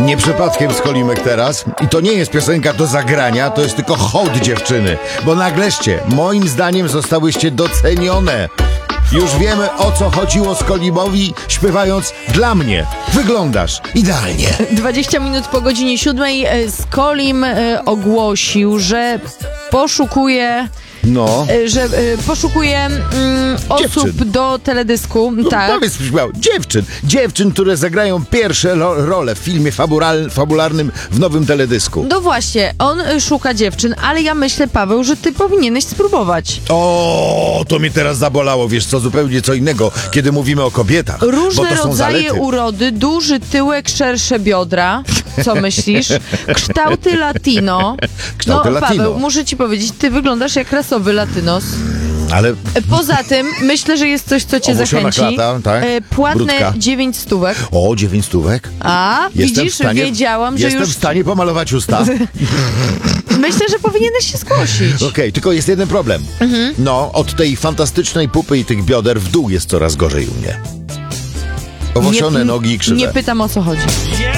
Nie przypadkiem Skolimek teraz. I to nie jest piosenka do zagrania, to jest tylko hołd dziewczyny. Bo nagleście, moim zdaniem zostałyście docenione. Już wiemy, o co chodziło Skolimowi, śpiewając dla mnie. Wyglądasz idealnie. 20 minut po godzinie 7 Skolim ogłosił, że poszukuje... poszukuje osób do teledysku. Tak. Powiedz, dziewczyn, które zagrają pierwsze role w filmie fabularnym w nowym teledysku. No właśnie, on szuka dziewczyn, ale ja myślę, Paweł, że ty powinieneś spróbować. O, to mnie teraz zabolało, wiesz co, zupełnie co innego, kiedy mówimy o kobietach. Różne bo to są rodzaje zalety. urody, duży tyłek, szersze biodra. Co myślisz? Kształty latino. Kształty latino. Paweł, muszę ci powiedzieć, ty wyglądasz jak rasowy latynos. Ale... Poza tym, myślę, że jest coś, co cię Omuszona zachęci. klata, tak? Płatne Brudka. 9 stówek. O, 9 stówek? A, widzisz, wiedziałam, że Jestem już... w stanie pomalować usta. Myślę, że powinieneś się zgłosić. Okej, tylko jest jeden problem. No, od tej fantastycznej pupy i tych bioder w dół jest coraz gorzej u mnie. Owłosione nogi i krzywe. Nie pytam, o co chodzi.